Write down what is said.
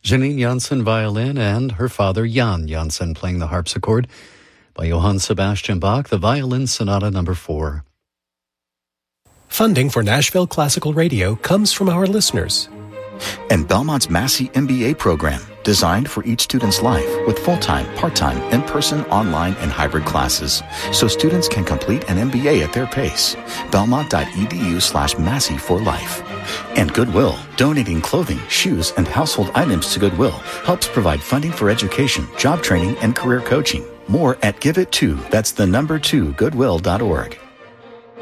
Janine Janssen violin, and her father Jan Janssen playing the harpsichord. By Johann Sebastian Bach, the Violin Sonata No. 4. Funding for Nashville Classical Radio comes from our listeners. And Belmont's Massey MBA program, designed for each student's life with full-time, part-time, in-person, online, and hybrid classes, so students can complete an MBA at their pace. Belmont.edu/Massey for life. And Goodwill, donating clothing, shoes, and household items to Goodwill helps provide funding for education, job training, and career coaching. More at Give It To, that's the number 2, goodwill.org.